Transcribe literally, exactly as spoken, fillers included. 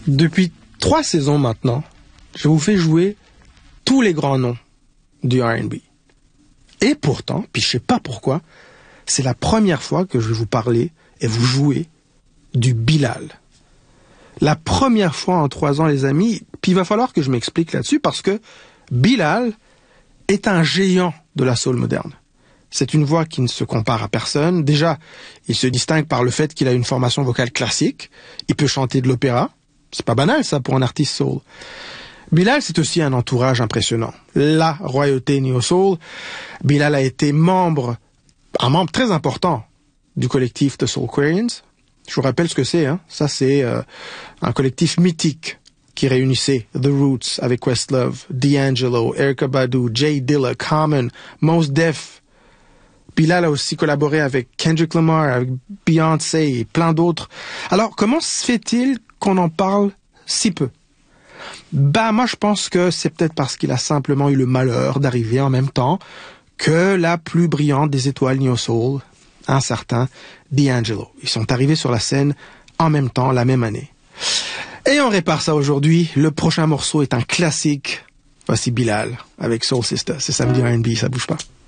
Depuis trois saisons maintenant, je vous fais jouer tous les grands noms du R and B. Et pourtant, puis je sais pas pourquoi, c'est la première fois que je vais vous parler et vous jouer du Bilal. La première fois en trois ans, les amis, puis il va falloir que je m'explique là-dessus parce que Bilal est un géant de la soul moderne. C'est une voix qui ne se compare à personne. Déjà, il se distingue par le fait qu'il a une formation vocale classique. Il peut chanter de l'opéra. C'est pas banal, ça, pour un artiste soul. Bilal, c'est aussi un entourage impressionnant. La royauté néo-soul. Bilal a été membre, un membre très important du collectif The Soulquarians. Je vous rappelle ce que c'est, hein. Ça, c'est euh, un collectif mythique qui réunissait The Roots avec Questlove, D'Angelo, Erykah Badu, Jay Dilla, Common, Mos Def. Bilal a aussi collaboré avec Kendrick Lamar, avec Beyoncé et plein d'autres. Alors, comment se fait-il qu'on en parle si peu? Bah, moi, je pense que c'est peut-être parce qu'il a simplement eu le malheur d'arriver en même temps que la plus brillante des étoiles neo-soul, un certain D'Angelo. Ils sont arrivés sur la scène en même temps, la même année. Et on répare ça aujourd'hui. Le prochain morceau est un classique. Voici Bilal avec Soul Sister. C'est samedi R and B, ça bouge pas.